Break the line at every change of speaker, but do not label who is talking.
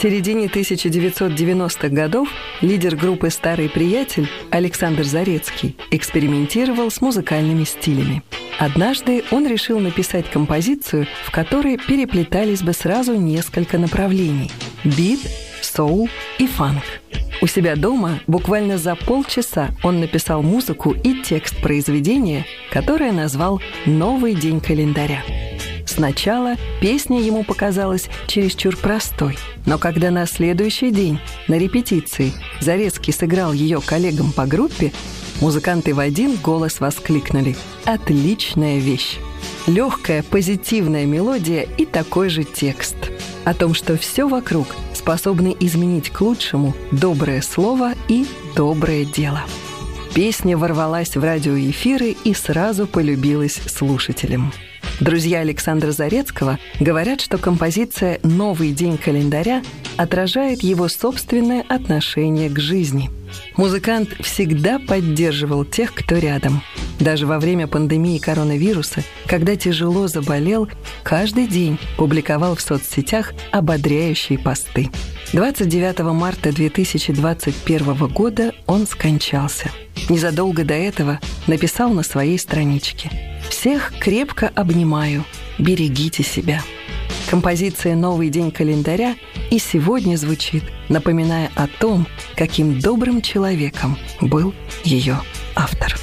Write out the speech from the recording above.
середине 1990-х годов лидер группы «Старый приятель» Александр Зарецкий экспериментировал с музыкальными стилями. Однажды он решил написать композицию, в которой переплетались бы сразу несколько направлений – бит, соул и фанк. У себя дома буквально за полчаса он написал музыку и текст произведения, которое назвал «Новый день календаря». Сначала песня ему показалась чересчур простой, но когда на следующий день на репетиции Зарецкий сыграл ее коллегам по группе, музыканты в один голос воскликнули: «Отличная вещь!» Легкая, позитивная мелодия и такой же текст. О том, что все вокруг способны изменить к лучшему доброе слово и доброе дело. Песня ворвалась в радиоэфиры и сразу полюбилась слушателям. Друзья Александра Зарецкого говорят, что композиция «Новый день календаря» отражает его собственное отношение к жизни. Музыкант всегда поддерживал тех, кто рядом. Даже во время пандемии коронавируса, когда тяжело заболел, каждый день публиковал в соцсетях ободряющие посты. 29 марта 2021 года он скончался. Незадолго до этого написал на своей страничке: «Всех крепко обнимаю, берегите себя». Композиция «Новый день календаря» и сегодня звучит, напоминая о том, каким добрым человеком был ее автор.